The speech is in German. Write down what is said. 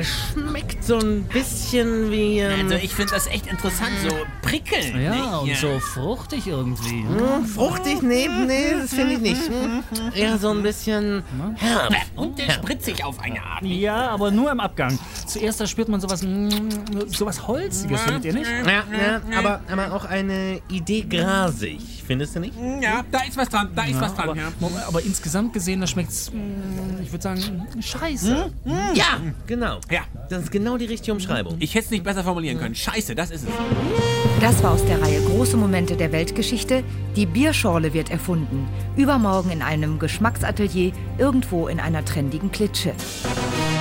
schmeckt so ein bisschen wie... Also ich finde das echt interessant, so prickelnd. Ja, nicht? und so fruchtig irgendwie. fruchtig? Nee, das finde ich nicht. Eher so ein bisschen herb. Und spritzig auf eine Art. Ja, aber nur im Abgang. Zuerst da spürt man sowas Holziges, findet ihr nicht? Ja, aber auch eine Idee grasig, findest du nicht? Ja, da ist was dran, Aber insgesamt gesehen, da schmeckt's, ich würde sagen, scheiße. Ja, genau. Ja. Das ist genau die richtige Umschreibung. Ich hätte es nicht besser formulieren können. Scheiße, das ist es. Das war aus der Reihe Große Momente der Weltgeschichte. Die Bierschorle wird erfunden. Übermorgen in einem Geschmacksatelier, irgendwo in einer trendigen Klitsche.